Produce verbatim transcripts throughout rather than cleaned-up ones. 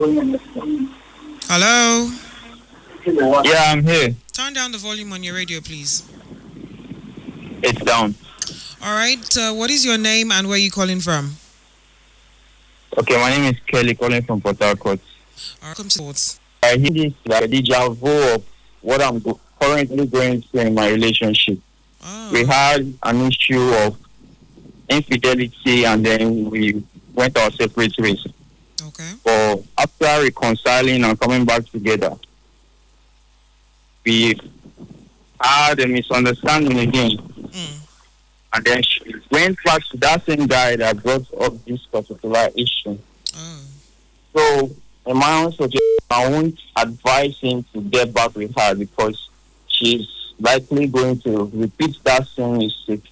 Hello? Yeah, I'm here. Turn down the volume on your radio, please. It's down. All right. Uh, what is your name and where are you calling from? Okay, my name is Kelly, calling from Port Harcourt. All right, come to sports. I hear this like the deja vu of what I'm go- currently going through in my relationship. Oh. We had an issue of infidelity, and then we went our separate ways. Okay. But after reconciling and coming back together, we had a misunderstanding again. Mm. And then she went back to that same guy that brought up this particular issue. Oh. So, in my own suggestion, I won't advise him to get back with her because she's likely going to repeat that same mistake.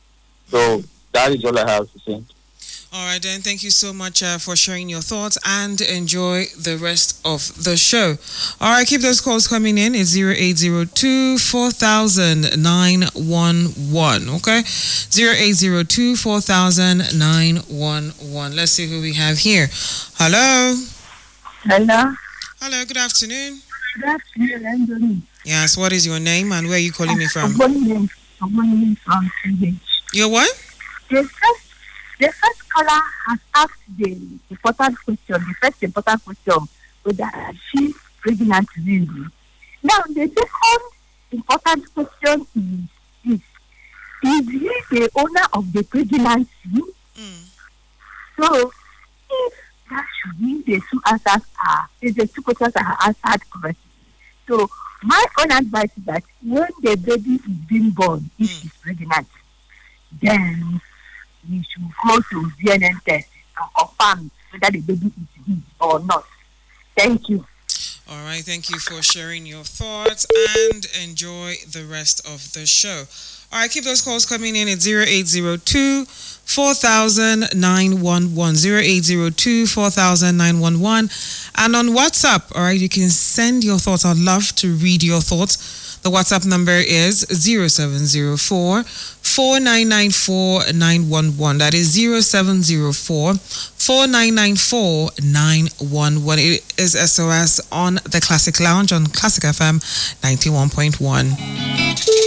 So, that is all I have to say. All right, then. Thank you so much uh, for sharing your thoughts and enjoy the rest of the show. All right, keep those calls coming in. It's zero eight zero two, four thousand, nine one one. Okay? zero eight zero two, four thousand, nine one one. Let's see who we have here. Hello? Hello. Hello, good afternoon. Good afternoon, Anthony. Yes, what is your name and where are you calling me from? I'm calling I'm from C H. Your what? The first, the first caller has asked the important question, the first important question, whether she's pregnant really. Now, the second important question is, is, is he the owner of the pregnancy? Mm. So, if that should mean the two answers are, if the two questions are answered correctly. So, my own advice is that when the baby is being born, if Mm. she's pregnant, then we should go to D N A test and confirm whether the baby is his or not. Thank you. All right, thank you for sharing your thoughts and enjoy the rest of the show. All right, keep those calls coming in at zero eight zero two, four thousand, nine one one. zero eight zero two, four thousand, nine one one. And on WhatsApp, all right, you can send your thoughts. I'd love to read your thoughts. The WhatsApp number is zero seven zero four, four nine nine four, nine one one. That is zero seven zero four, four nine nine four, nine one one. It is S O S on the Classic Lounge on Classic F M ninety-one point one.